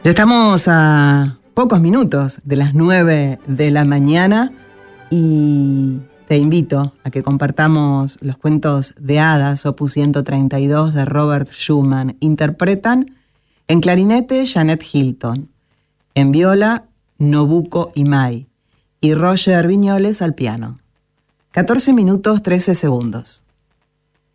Ya estamos a pocos minutos de las 9 de la mañana y te invito a que compartamos los cuentos de hadas, opus 132 de Robert Schumann. Interpretan en clarinete Janet Hilton, en viola Nobuko Imai y Roger Viñoles al piano. 14 minutos 13 segundos.